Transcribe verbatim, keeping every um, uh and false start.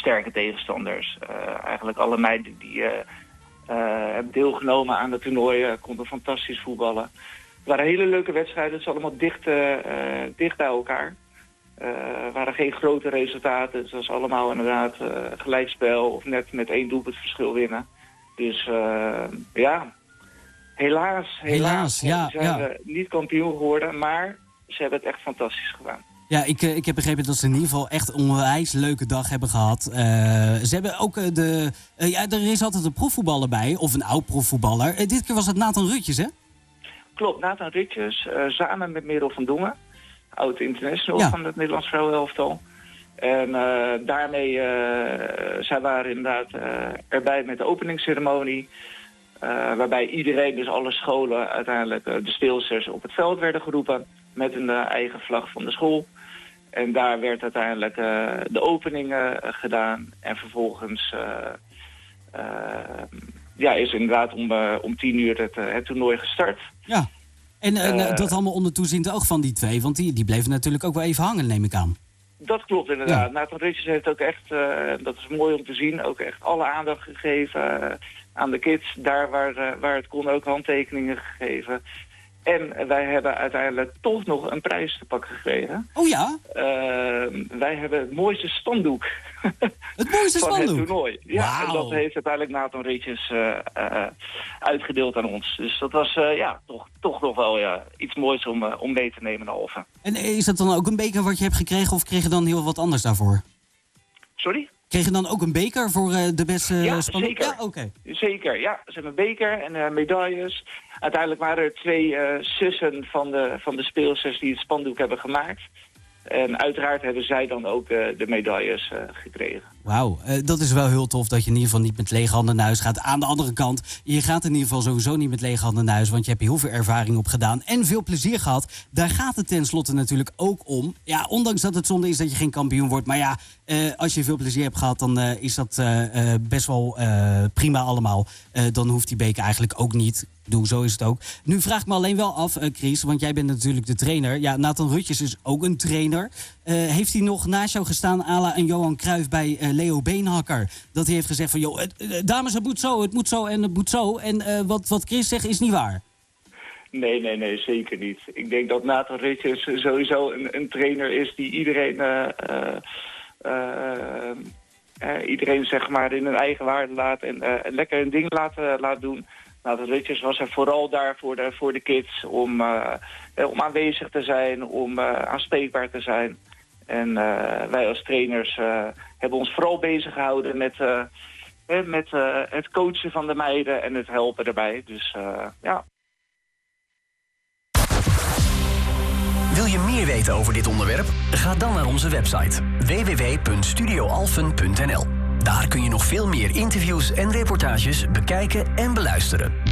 sterke tegenstanders. Uh, eigenlijk alle meiden die uh, uh, hebben deelgenomen aan het toernooi uh, konden fantastisch voetballen. Het waren hele leuke wedstrijden, het is allemaal dicht, uh, dicht bij elkaar. Uh, er waren geen grote resultaten, het was allemaal inderdaad uh, gelijkspel of net met één doelpunt verschil winnen. Dus uh, ja, helaas, helaas, helaas ja, zijn ja. we niet kampioen geworden, maar ze hebben het echt fantastisch gedaan. Ja, ik, ik heb begrepen dat ze in ieder geval echt een onwijs leuke dag hebben gehad. Uh, ze hebben ook uh, de... Uh, ja, er is altijd een profvoetballer bij, of een oud profvoetballer. Uh, dit keer was het Nathan Rutjes, hè? Klopt, Nathan Rutjes, uh, samen met Merel van Dongen, oud international ja. van het Nederlands vrouwenelftal. En uh, daarmee, uh, zij waren inderdaad uh, erbij met de openingsceremonie. Uh, waarbij iedereen, dus alle scholen, uiteindelijk uh, de speelsters op het veld werden geroepen. Met een uh, eigen vlag van de school. En daar werd uiteindelijk uh, de opening uh, gedaan. En vervolgens uh, uh, ja, is inderdaad om, uh, om tien uur het, uh, het toernooi gestart. Ja, en uh, uh, dat allemaal onder toezicht oog van die twee. Want die, die bleven natuurlijk ook wel even hangen, neem ik aan. Dat klopt inderdaad. Ja. Nathan Rutjes heeft ook echt, uh, dat is mooi om te zien, ook echt alle aandacht gegeven uh, aan de kids. Daar waar, uh, waar het kon ook handtekeningen gegeven. En wij hebben uiteindelijk toch nog een prijs te pakken gekregen. Oh ja? Uh, wij hebben het mooiste spandoek. Het mooiste van spandoek? het toernooi. Ja, wow. En dat heeft uiteindelijk Nathan Rutjes uh, uh, uitgedeeld aan ons. Dus dat was uh, ja, toch, toch nog wel ja, iets moois om, uh, om mee te nemen naar Alphen. En is dat dan ook een beker wat je hebt gekregen of kreeg je dan heel wat anders daarvoor? Sorry? Kreeg je dan ook een beker voor uh, de beste uh, ja, spandoek? Zeker. Ja, oké. Okay. Zeker, ja. Ze hebben een beker en uh, medailles. Uiteindelijk waren er twee uh, zussen van de, van de speelsters die het spandoek hebben gemaakt. En uiteraard hebben zij dan ook uh, de medailles uh, gekregen. Wauw, uh, dat is wel heel tof dat je in ieder geval niet met lege handen naar huis gaat. Aan de andere kant, je gaat in ieder geval sowieso niet met lege handen naar huis, want je hebt heel veel ervaring op gedaan en veel plezier gehad. Daar gaat het tenslotte natuurlijk ook om. Ja, ondanks dat het zonde is dat je geen kampioen wordt. Maar ja, uh, als je veel plezier hebt gehad, dan uh, is dat uh, uh, best wel uh, prima allemaal. Uh, dan hoeft die beker eigenlijk ook niet. Doe, zo is het ook. Nu vraag ik me alleen wel af, uh, Chris, want jij bent natuurlijk de trainer. Ja, Nathan Rutjes is ook een trainer. Uh, heeft hij nog naast jou gestaan, à la een Johan Cruijff bij uh, Leo Beenhakker? Dat hij heeft gezegd van, joh, uh, dames, het moet zo, het moet zo en het moet zo. En uh, wat, wat Chris zegt is niet waar. Nee, nee, nee, zeker niet. Ik denk dat Nathan Rutjes sowieso een, een trainer is die iedereen... Uh, uh, uh, uh, iedereen zeg maar in hun eigen waarde laat en uh, lekker een ding laat, uh, laat doen. Nathan Rutjes was er vooral daar voor de, voor de kids om, uh, om aanwezig te zijn, om uh, aanspreekbaar te zijn. En uh, wij als trainers uh, hebben ons vooral bezig gehouden met, uh, met uh, het coachen van de meiden en het helpen erbij. Dus uh, ja. Wil je meer weten over dit onderwerp? Ga dan naar onze website w w w punt studio alphen punt n l. Daar kun je nog veel meer interviews en reportages bekijken en beluisteren.